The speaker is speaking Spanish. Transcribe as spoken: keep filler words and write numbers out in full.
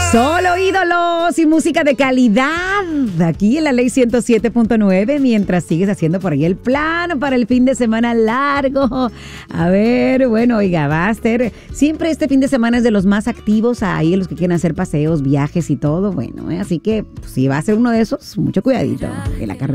Solo ídolos y música de calidad aquí en la Ley ciento siete punto nueve, mientras sigues haciendo por ahí el plan para el fin de semana largo. A ver, bueno, oiga, va a ser siempre este fin de semana es de los más activos ahí, los que quieren hacer paseos, viajes y todo, bueno, ¿eh? Así que pues, si va a ser uno de esos, mucho cuidadito en la carretera.